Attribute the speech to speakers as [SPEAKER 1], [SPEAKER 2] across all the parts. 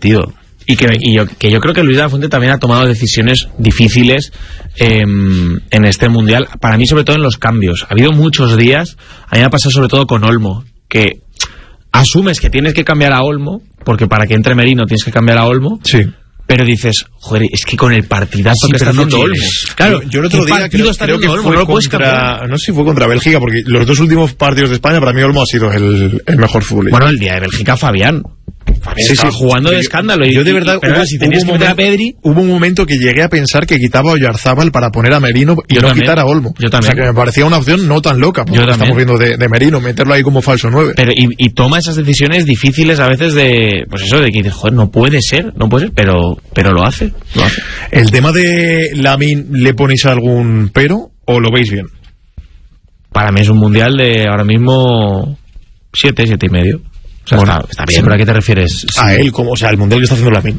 [SPEAKER 1] sentido.
[SPEAKER 2] Y yo creo que Luis de la Fuente también ha tomado decisiones difíciles en este Mundial, para mí sobre todo en los cambios. Ha habido muchos días, a mí me ha pasado sobre todo con Olmo, que asumes que tienes que cambiar a Olmo, porque para que entre Merino tienes que cambiar a Olmo,
[SPEAKER 3] sí.
[SPEAKER 2] Pero dices, joder, es que con el partidazo que está haciendo Olmo.
[SPEAKER 3] Claro, yo el otro día creo que fue contra, no sé si fue contra Bélgica, porque los dos últimos partidos de España para mí Olmo ha sido el mejor futbolista.
[SPEAKER 2] Bueno, el día de Bélgica, Fabián estaba jugando de escándalo.
[SPEAKER 3] Yo de verdad,
[SPEAKER 2] si tenías que meter a Pedri,
[SPEAKER 3] hubo un momento que llegué a pensar que quitaba a Oyarzábal para poner a Merino y no quitar a Olmo.
[SPEAKER 2] Yo también.
[SPEAKER 3] O sea, que me parecía una opción no tan loca, porque estamos viendo de Merino, meterlo ahí como falso 9.
[SPEAKER 2] Pero y toma esas decisiones difíciles a veces de, pues eso, de que dices, joder, no puede ser, pero lo hace.
[SPEAKER 3] ¿El tema de Lamine le ponéis algún pero o lo veis bien?
[SPEAKER 2] Para mí es un mundial de ahora mismo 7,5. O sea,
[SPEAKER 1] bueno,
[SPEAKER 2] está bien.
[SPEAKER 1] ¿Pero a qué te refieres?
[SPEAKER 3] A él, como, o sea, el mundial que está haciendo Lamine.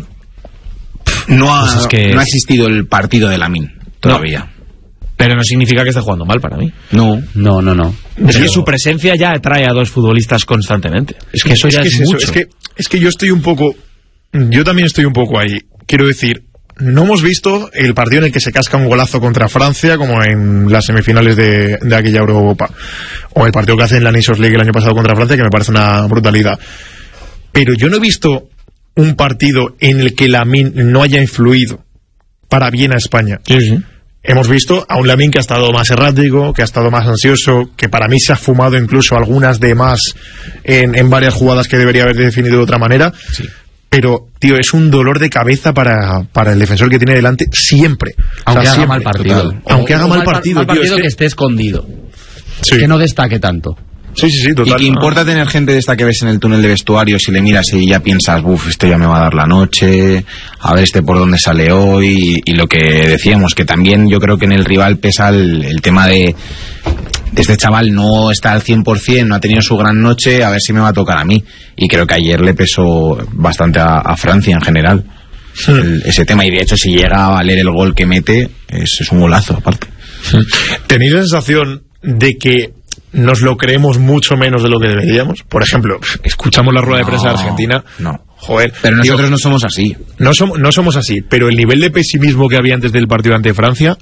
[SPEAKER 4] No ha existido el partido de Lamine todavía.
[SPEAKER 2] No. Pero no significa que esté jugando mal para mí.
[SPEAKER 1] No.
[SPEAKER 2] Es que su presencia ya atrae a dos futbolistas constantemente. Es que eso ya es mucho.
[SPEAKER 3] Es que yo también estoy un poco ahí. Quiero decir, no hemos visto el partido en el que se casca un golazo contra Francia, como en las semifinales de aquella Eurocopa, o el partido que hace en la Nations League el año pasado contra Francia, que me parece una brutalidad. Pero yo no he visto un partido en el que Lamine no haya influido para bien a España.
[SPEAKER 2] Sí.
[SPEAKER 3] Hemos visto a un Lamine que ha estado más errático, que ha estado más ansioso, que para mí se ha fumado incluso algunas de más en varias jugadas que debería haber definido de otra manera.
[SPEAKER 2] Sí.
[SPEAKER 3] Pero, tío, es un dolor de cabeza para el defensor que tiene delante siempre.
[SPEAKER 1] Aunque haga
[SPEAKER 3] siempre,
[SPEAKER 1] mal partido.
[SPEAKER 3] Total. Aunque haga mal partido, tío.
[SPEAKER 1] Es que esté escondido.
[SPEAKER 3] Sí.
[SPEAKER 1] Que no destaque tanto.
[SPEAKER 3] Sí, total.
[SPEAKER 4] Y que importa tener gente de esta que ves en el túnel de vestuario, si le miras y ya piensas, esto ya me va a dar la noche, a ver por dónde sale hoy, y lo que decíamos, que también yo creo que en el rival pesa el tema de este chaval no está al 100%, no ha tenido su gran noche, a ver si me va a tocar a mí. Y creo que ayer le pesó bastante a Francia en general ese tema, y de hecho si llega a valer el gol que mete, es un golazo aparte.
[SPEAKER 3] ¿Tenéis la sensación de que nos lo creemos mucho menos de lo que deberíamos? Por ejemplo, escuchamos la rueda de prensa de Argentina.
[SPEAKER 4] No.
[SPEAKER 3] Joder.
[SPEAKER 4] Pero nosotros no somos así.
[SPEAKER 3] No somos así, pero el nivel de pesimismo que había antes del partido ante Francia,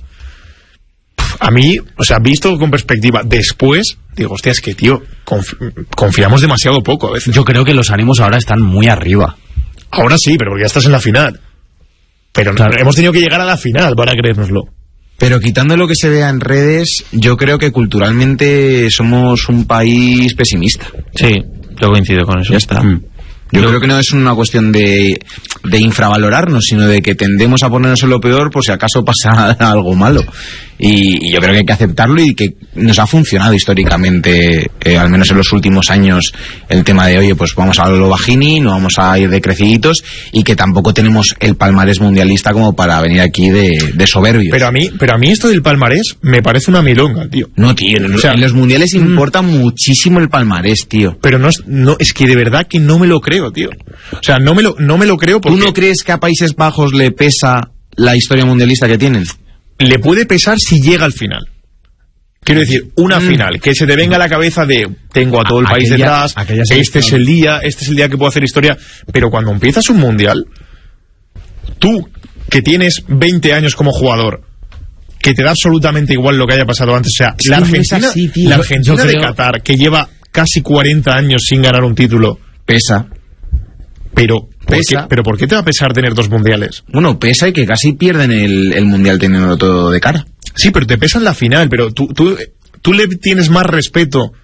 [SPEAKER 3] a mí, o sea, visto con perspectiva, después, digo, hostia, es que, tío, confiamos demasiado poco a veces.
[SPEAKER 1] Yo creo que los ánimos ahora están muy arriba.
[SPEAKER 3] Ahora sí, pero ya estás en la final. Pero claro, hemos tenido que llegar a la final para creérnoslo.
[SPEAKER 4] Pero quitando lo que se vea en redes, yo creo que culturalmente somos un país pesimista.
[SPEAKER 2] Sí, yo coincido con eso.
[SPEAKER 4] Ya está. Yo creo que no es una cuestión de infravalorarnos, sino de que tendemos a ponernos en lo peor por si acaso pasa algo malo. Y yo creo que hay que aceptarlo, y que nos ha funcionado históricamente, al menos en los últimos años, el tema de, oye, pues vamos a lo bajini, no vamos a ir de creciditos, y que tampoco tenemos el palmarés mundialista como para venir aquí de soberbios.
[SPEAKER 3] Pero a mí esto del palmarés me parece una milonga, tío.
[SPEAKER 4] No, tío, o sea, en los mundiales importa muchísimo el palmarés, tío.
[SPEAKER 3] Pero no es que de verdad que no me lo creo, tío. O sea, no me lo creo porque...
[SPEAKER 4] ¿Tú no crees que a Países Bajos le pesa la historia mundialista que tienen?
[SPEAKER 3] Le puede pesar si llega al final. Quiero decir, una final, que se te venga a la cabeza de, tengo a todo el país detrás, este es el día que puedo hacer historia. Pero cuando empiezas un mundial, tú, que tienes 20 años como jugador, que te da absolutamente igual lo que haya pasado antes, o sea, la Argentina de Qatar, que lleva casi 40 años sin ganar un título,
[SPEAKER 4] pesa.
[SPEAKER 3] Pero ¿por qué te va a pesar tener dos mundiales?
[SPEAKER 4] Bueno, pesa, y que casi pierden el mundial teniendo todo de cara.
[SPEAKER 3] Sí, pero te pesa en la final. Pero tú le tienes más respeto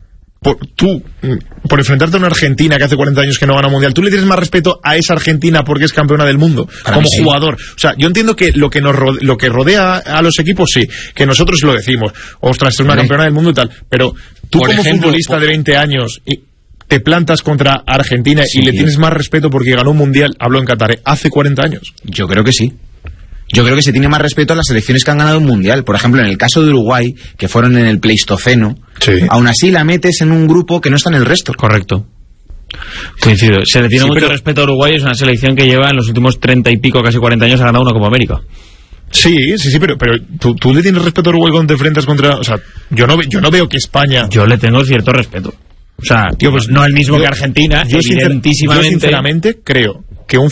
[SPEAKER 3] por enfrentarte a una Argentina que hace 40 años que no gana un mundial. Tú le tienes más respeto a esa Argentina porque es campeona del mundo como jugador. O sea, yo entiendo que lo que rodea a los equipos, sí, que nosotros lo decimos, ostras, es una campeona del mundo y tal, pero tú como futbolista de 20 años te plantas contra Argentina y le tienes más respeto porque ganó un mundial, habló en Qatar, hace 40 años.
[SPEAKER 4] Yo creo que sí. Yo creo que se tiene más respeto a las selecciones que han ganado un mundial. Por ejemplo, en el caso de Uruguay, que fueron en el Pleistoceno, aún así la metes en un grupo que no está en el resto.
[SPEAKER 2] Correcto. Coincido. Se le tiene mucho respeto a Uruguay, es una selección que lleva en los últimos 30 y pico, casi 40 años, ha ganado una Copa América.
[SPEAKER 3] Sí, pero ¿tú le tienes respeto a Uruguay cuando te enfrentas contra...? O sea, yo no veo que España...
[SPEAKER 2] Yo le tengo cierto respeto. O sea, tío, pues no el mismo que Argentina,
[SPEAKER 3] yo sinceramente creo